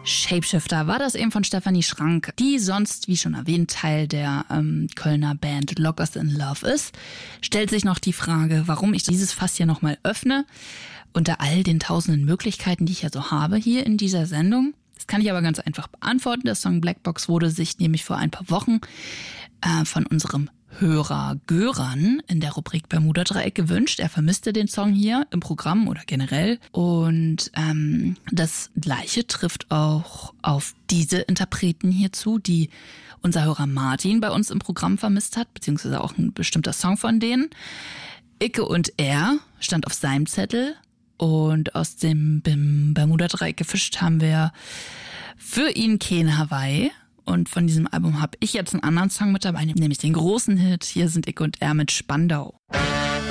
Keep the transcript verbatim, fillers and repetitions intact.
Shapeshifter war das eben von Stefanie Schrank, die sonst, wie schon erwähnt, Teil der ähm, Kölner Band Lockers in Love ist. Stellt sich noch die Frage, warum ich dieses Fass hier nochmal öffne, unter all den tausenden Möglichkeiten, die ich ja so habe hier in dieser Sendung. Das kann ich aber ganz einfach beantworten. Der Song Blackbox wurde sich nämlich vor ein paar Wochen äh, von unserem Hörer Göran in der Rubrik Bermuda-Dreieck gewünscht. Er vermisste den Song hier im Programm oder generell. Und ähm, das Gleiche trifft auch auf diese Interpreten hier zu, die unser Hörer Martin bei uns im Programm vermisst hat, beziehungsweise auch ein bestimmter Song von denen. Icke und er stand auf seinem Zettel und aus dem Bermuda-Dreieck gefischt haben wir für ihn Ken Hawaii. Und von diesem Album habe ich jetzt einen anderen Song mit dabei, nämlich den großen Hit. Hier sind Icke und er mit Spandau.